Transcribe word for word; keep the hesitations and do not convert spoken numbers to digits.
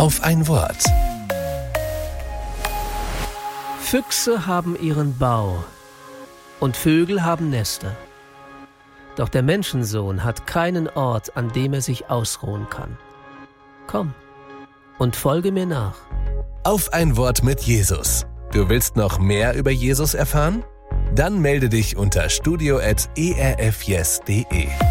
Auf ein Wort. Füchse haben ihren Bau und Vögel haben Nester. Doch der Menschensohn hat keinen Ort, an dem er sich ausruhen kann. Komm und folge mir nach. Auf ein Wort mit Jesus. Du willst noch mehr über Jesus erfahren? Dann melde dich unter studio at e r f yes punkt de.